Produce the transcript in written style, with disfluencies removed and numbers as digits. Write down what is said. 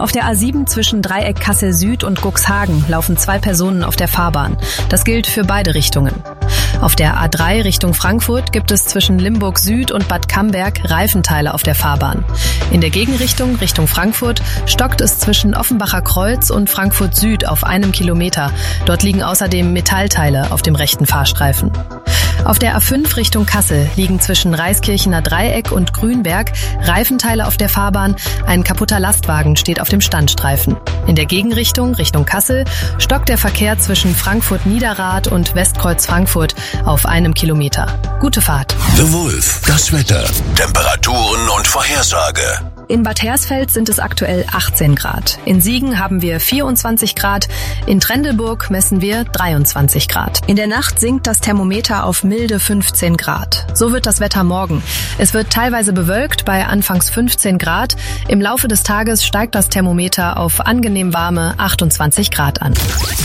Auf der A7 zwischen Dreieck Kassel Süd und Cuxhagen laufen 2 Personen auf der Fahrbahn. Das gilt für beide Richtungen. Auf der A3 Richtung Frankfurt gibt es zwischen Limburg Süd und Bad Camberg Reifenteile auf der Fahrbahn. In der Gegenrichtung Richtung Frankfurt stockt es zwischen Offenbacher Kreuz und Frankfurt Süd auf 1 Kilometer. Dort liegen außerdem Metallteile auf dem rechten Fahrstreifen. Auf der A5 Richtung Kassel liegen zwischen Reiskirchener Dreieck und Grünberg Reifenteile auf der Fahrbahn. Ein kaputter Lastwagen steht auf dem Standstreifen. In der Gegenrichtung Richtung Kassel stockt der Verkehr zwischen Frankfurt-Niederrad und Westkreuz Frankfurt auf 1 Kilometer. Gute Fahrt. The Wolf, das Wetter, Temperaturen und Vorhersage. In Bad Hersfeld sind es aktuell 18 Grad. In Siegen haben wir 24 Grad. In Trendelburg messen wir 23 Grad. In der Nacht sinkt das Thermometer auf milde 15 Grad. So wird das Wetter morgen. Es wird teilweise bewölkt bei anfangs 15 Grad. Im Laufe des Tages steigt das Thermometer auf angenehm warme 28 Grad an.